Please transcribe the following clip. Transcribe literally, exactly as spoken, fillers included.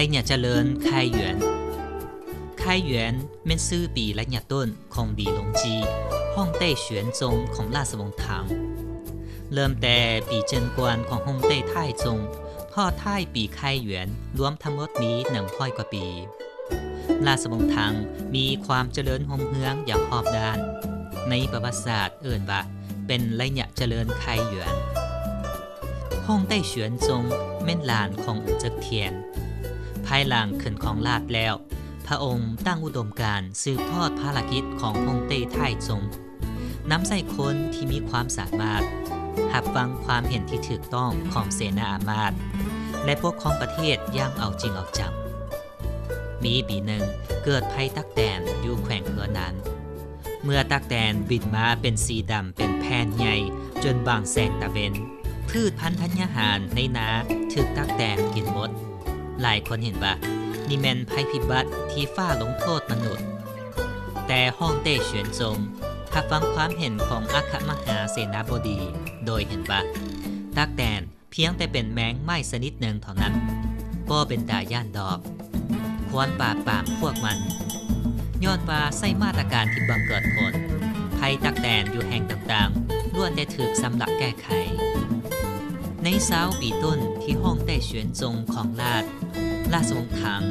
เนี่ยเจริญคายหยวนคายหยวนแม่นซื่อปีและเนี่ยต้นของดีหลงจีฮ่องเต้เฉวนจงของราชวงศ์ถังเริ่มแต่ปีเจินกวนของฮ่องเต้ท่ายจงพ่อท่ายปีคายหยวนรวมทั้งหมดมีหนึ่งร้อยกว่าปีราชวงศ์ถังมีความเจริญห่มเฮืองอย่างรอบด้านในประวัติศาสตร์เอิ่นว่าเป็นระยะเจริญคายหยวนฮ่องเต้เฉวนจงแม่นหลานของอู่เจิกเทียนภายหลังขึ้นของราชแล้วพระองค์ตั้งอุดมการณ์สืบทอดภารกิจของฮ่องเต้ท่ายจงนำใส่คนที่มีความสามารถหับฟังความเห็นที่ถูกต้องของเสนาอามาตย์และปกครองประเทศอย่างเอาจริงเอาจังมีปีหนึ่งเกิดภัยตักแตนอยู่แขวงเหอนั้นเมื่อตักแตนบินมาเป็นสีดำเป็นแผ่นใหญ่จนบางแสงตะเวนพืชพันธุ์ธัญญาหารในนาถูกตักแตนกินหมดหลายคนเห็นว่านี่แม่นภัยพิบัติที่ฟ้าลงโทษมนุษย์แต่ฮ่องเต้เฉวนจงถ้าฟังความเห็นของอัครมหาเสนาบดีโดยเห็นว่าตักแตนเพียงแต่เป็นแมงไม้ชนิดหนึ่งเท่านั้นบ่เป็นตาย่านดอกควรปราบปรามพวกมันย้อนว่าใส่มาตรการที่บังเกิดผลภัยตักแตนอยู่แห่งต่างๆล้วนได้ถูกสำหรับแก้ไขในเช้าปีต้นที่ฮ่องเต้เฉวนจงของราชราชวงศ์ถัง